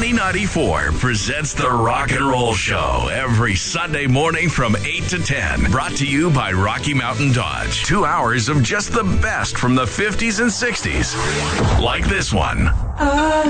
Money 94 presents the Rock and Roll Show every Sunday morning from 8 to 10. Brought to you by Rocky Mountain Dodge. 2 hours of just the best from the 50s and 60s. Like this one.